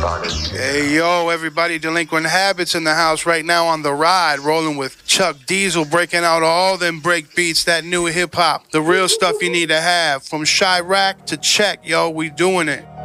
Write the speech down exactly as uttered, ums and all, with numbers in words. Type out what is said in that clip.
started. Hey, yo, everybody, Delinquent Habits in the house right now on The Ride, rolling with Chuck Diesel, breaking out all them break beats, that new hip-hop, the real stuff you need to have. From Chirac to Check, yo, we doing it.